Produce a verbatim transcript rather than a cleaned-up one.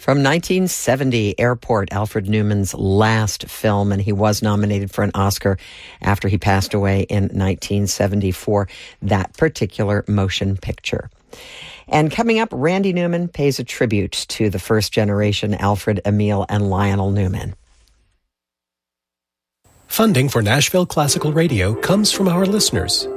From nineteen seventy, Airport, Alfred Newman's last film, and he was nominated for an Oscar after he passed away in nineteen seventy for that particular motion picture. And coming up, Randy Newman pays a tribute to the first generation Alfred, Emil, and Lionel Newman. Funding for Nashville Classical Radio comes from our listeners